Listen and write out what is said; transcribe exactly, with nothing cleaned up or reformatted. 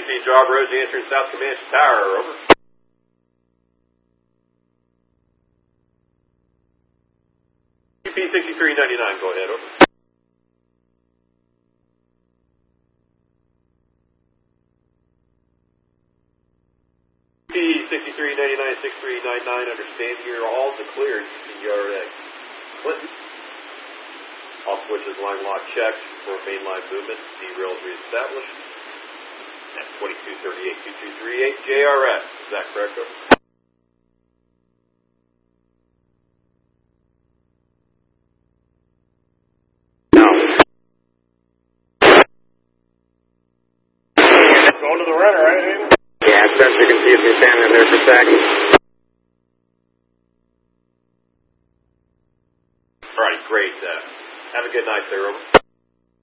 seventeen, job Rosie entering South Comanche Tower, over. U P sixty-three ninety-nine, go ahead, over. U P sixty-three ninety-nine, sixty-three ninety-nine, understand you're all declared C R X. Clinton. All switches line lock checked for mainline movement. D-rails reestablished. At twenty-two thirty-eight, twenty-two thirty-eight, J R S. Is that correct, over? Going to the runner, right? Yeah, as best you can see, it's standing there for seconds. All right, great. Uh, have a good night there, over.